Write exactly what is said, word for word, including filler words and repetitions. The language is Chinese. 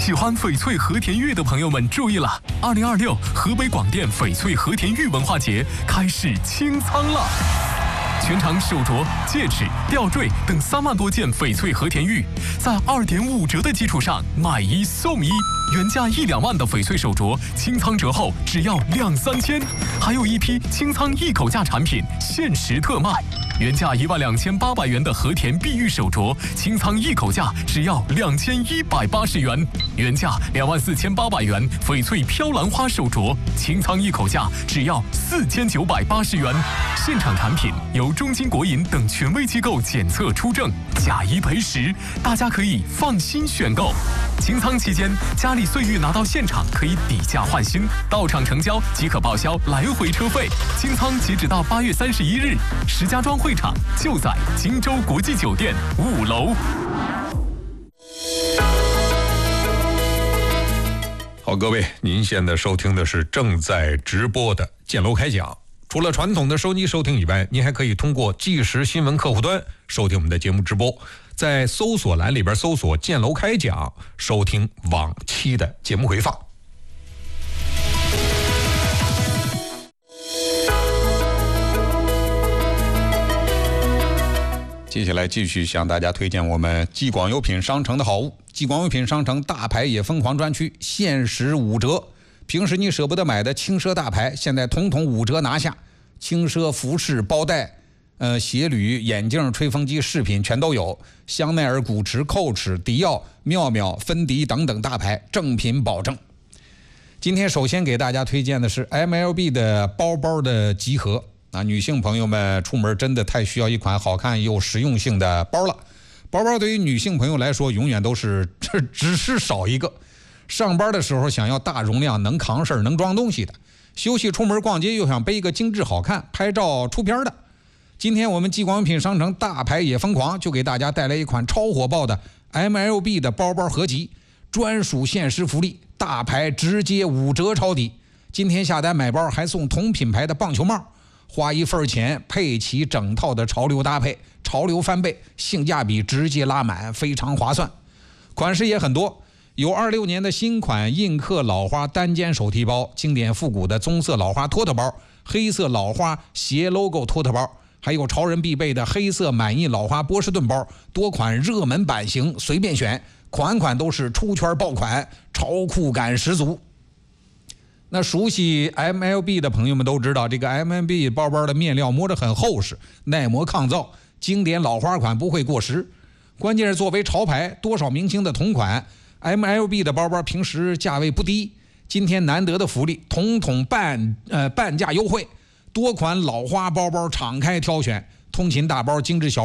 喜欢翡翠和田玉的朋友们注意了，二零二六河北广电翡翠和田玉文化节开始清仓了。全场手镯、戒指、吊坠等三万多件翡翠和田玉，在二点五折的基础上买一送一，原价一两万的翡翠手镯，清仓折后只要两三千，还有一批清仓一口价产品限时特卖，原价一万两千八百元的和田碧玉手镯，清仓一口价只要两千一百八十元，原价两万四千八百元翡翠飘兰花手镯，清仓一口价只要四千九百八十元，现场产品由中金国银等权威机构检测出证，假一赔十，大家可以放心选购。清仓期间，佳丽岁玉拿到现场可以抵价换新，到场成交即可报销来回车费。清仓截止到八月三十一日，石家庄会场就在荆州国际酒店五楼。 好，各位，您现在收听的是正在直播的建楼开讲。除了传统的收机收听以外，您还可以通过即时新闻客户端收听我们的节目直播，在搜索栏里边搜索建楼开讲，收听往期的节目回放。接下来继续向大家推荐我们继广优品商城的好物。继广优品商城大牌也疯狂专区，限时五折，平时你舍不得买的轻奢大牌，现在统统五折拿下。轻奢服饰、包袋、呃鞋履、眼镜、吹风机、饰品全都有。香奈儿、古驰、Coach、迪奥、妙妙、芬迪等等大牌，正品保证。今天首先给大家推荐的是 M L B 的包包的集合。啊，女性朋友们出门真的太需要一款好看又实用性的包了。包包对于女性朋友来说，永远都是这只是少一个。上班的时候想要大容量、能扛事儿、能装东西的；休息出门逛街又想背一个精致好看、拍照出片的。今天我们继广优品商城大牌也疯狂，就给大家带来一款超火爆的 M L B 的包包合集，专属限时福利，大牌直接五折抄底。今天下单买包还送同品牌的棒球帽。花一份钱配齐整套的潮流搭配，潮流翻倍，性价比直接拉满，非常划算。款式也很多，有二六年的新款印刻老花单肩手提包，经典复古的棕色老花托特包，黑色老花斜 logo 托特包，还有潮人必备的黑色满印老花波士顿包，多款热门版型随便选，款款都是出圈爆款，潮酷感十足。那熟悉 M L B 的朋友们都知道，这个 M L B 包包的面料摸着很厚实，耐磨抗造，经典老花款不会过时。关键是作为潮牌，多少明星的同款 M L B 的包包平时价位不低，今天难得的福利，统统半呃半价优惠，多款老花包包敞开挑选，通勤大包、精致小包